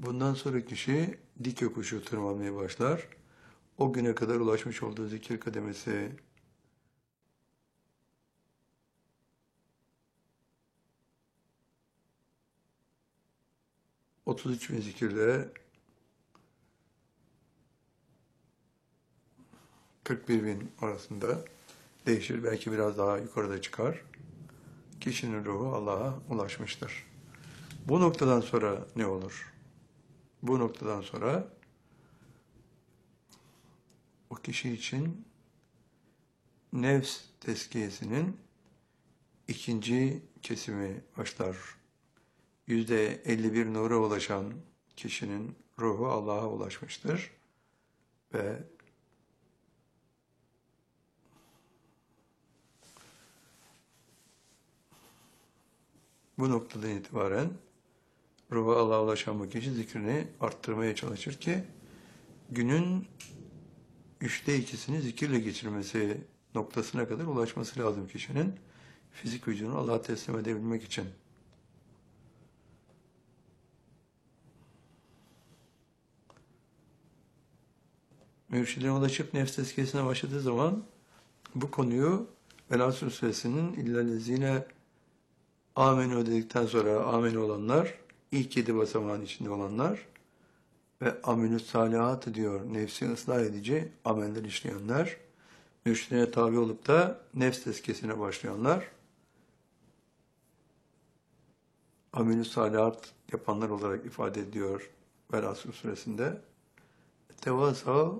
Bundan sonra kişi dik yokuşu tırmanmaya başlar. O güne kadar ulaşmış olduğu zikir kademesi 33 bin zikirle 41 bin arasında değişir. Belki biraz daha yukarıda çıkar. Kişinin ruhu Allah'a ulaşmıştır. Bu noktadan sonra ne olur? Bu noktadan sonra o kişi için nefs tezkiyesinin ikinci kesimi başlar. %51 nura ulaşan kişinin ruhu Allah'a ulaşmıştır ve bu noktadan itibaren ruhu Allah'a ulaşan bu kişi zikrini arttırmaya çalışır ki günün 2/3'ünü zikirle geçirmesi noktasına kadar ulaşması lazım kişinin fizik vücudunu Allah'a teslim edebilmek için. Mürşidine ulaşıp nefs tezkiyesine başladığı zaman bu konuyu Velasül Suresinin illellezine amenü dedikten sonra amenü olanlar, ilk 7 basamağın içinde olanlar ve amenü salihat diyor, nefsi ıslah edici ameller işleyenler, mürşidine tabi olup da nefs tezkiyesine başlayanlar, amenü salihat yapanlar olarak ifade ediyor Velasül Suresinde. Tevasav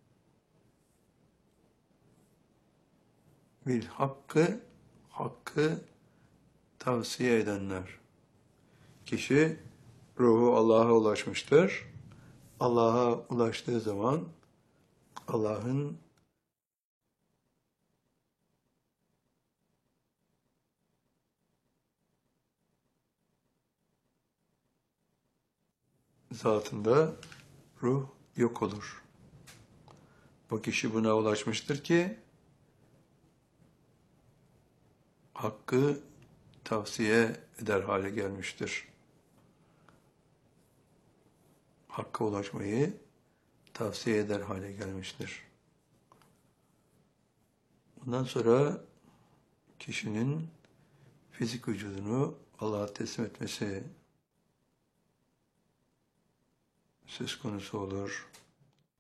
bil hakkı tavsiye edenler. Kişi ruhu Allah'a ulaşmıştır. Allah'a ulaştığı zaman Allah'ın zatında ruh yok olur. Bu kişi buna ulaşmıştır ki hakkı tavsiye eder hale gelmiştir. Hakka ulaşmayı tavsiye eder hale gelmiştir. Bundan sonra kişinin fizik vücudunu Allah'a teslim etmesi söz konusu olur.